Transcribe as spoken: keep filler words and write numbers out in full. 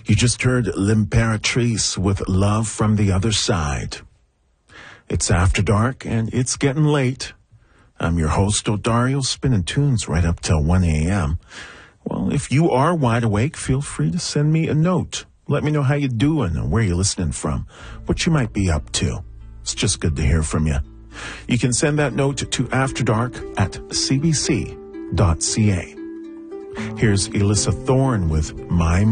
You just heard L'Imperatrice with Love from the Other Side. It's after dark, and it's getting late. I'm your host, Odario, spinning tunes right up till one a.m. Well, if you are wide awake, feel free to send me a note. Let me know how you're doing and where you're listening from, what you might be up to. It's just good to hear from you. You can send that note to afterdark at c b c dot c a. Here's Elissa Thorne with My